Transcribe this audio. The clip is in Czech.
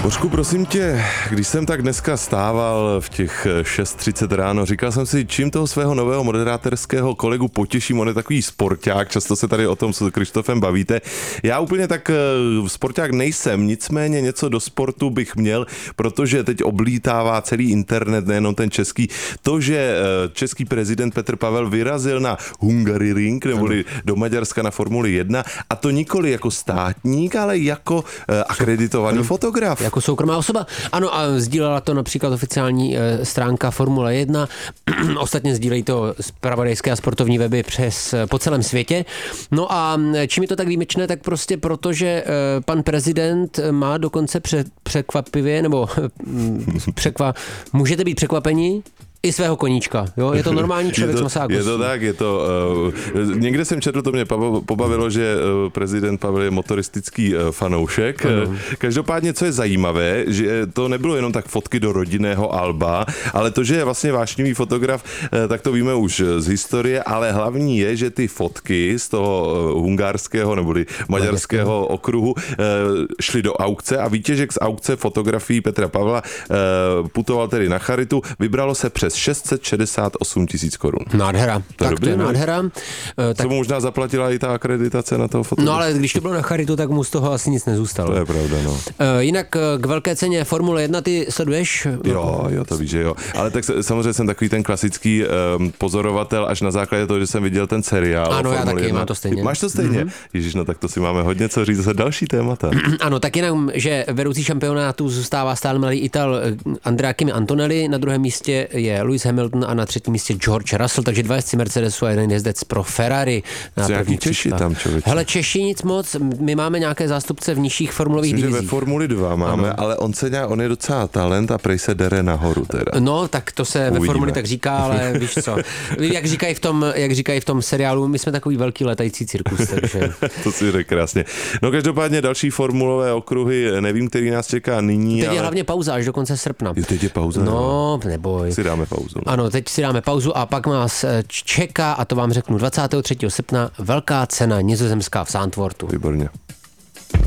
Bořku, prosím tě, když jsem tak dneska stával v těch 6:30 ráno, říkal jsem si, čím toho svého nového moderátorského kolegu potěším, on je takový sporták, často se tady o tom s Krištofem bavíte. Já úplně tak sporták nejsem, nicméně něco do sportu bych měl, protože teď oblítává celý internet, nejenom ten český, to, že český prezident Petr Pavel vyrazil na Hungaroring, neboli do Maďarska na Formuli 1, a to nikoli jako státník, ale jako akreditovaný fotograf. Jako soukromá osoba. Ano, a sdílela to například oficiální stránka Formule 1. Ostatně sdílejí to zpravodajské a sportovní weby po celém světě. No a čím je to tak výjimečné, tak prostě protože pan prezident má dokonce překvapivě, nebo můžete být překvapeni, i svého koníčka, jo? Je to normální člověk z Masáku. Je to tak, někde jsem četl, to mě pobavilo, že prezident Pavel je motoristický fanoušek. Každopádně, co je zajímavé, že to nebylo jenom tak fotky do rodinného alba, ale to, že je vlastně vášnivý fotograf, tak to víme už z historie, ale hlavní je, že ty fotky z toho hungarského neboli maďarského okruhu šly do aukce a vítěžek z aukce fotografií Petra Pavla putoval tedy na charitu, vybralo se přes 668 000 korun. Nádhera. To je nádhera. Co mu možná zaplatila i ta akreditace na toho fotografa. No ale když to bylo na charitu, tak mu z toho asi nic nezůstalo. To je pravda, no. Jinak k velké ceně Formule 1 ty sleduješ? Jo, to víš, že jo. Ale tak samozřejmě jsem takový ten klasický pozorovatel až na základě toho, že jsem viděl ten seriál. Ano, já taky, mám to stejně. Máš to stejně? Ježíš, no tak to si máme hodně co říct za další témata. Ano, tak jenom, že vedoucí šampionátu zůstává stále mladý Ital Andrea Kimi Antonelli, na druhém místě je Lewis Hamilton a na třetím místě George Russell, takže dva jezdci Mercedesu a jeden jezdec pro Ferrari. Co nějaký Češi tam, člověče? Hele, Češi nic moc, my máme nějaké zástupce v nižších formulových divizích. Ve Formuli 2 máme, ale on je docela talent a prej se dere nahoru teda. No, tak to se ve Formuli tak říká, ale víš co, jak říkají v tom seriálu, my jsme takový velký letající cirkus, takže... To si řekl krásně. No každopádně další formulové okruhy, nevím, který nás čeká nyní. Teď je hlavně pauza až do konce srpna. Jo, teď je pauza. No, neboj. Si dáme pauzu. No. Ano, teď si dáme pauzu a pak nás čeká, a to vám řeknu, 23. srpna velká cena nizozemská v Zandvoortu. Výborně.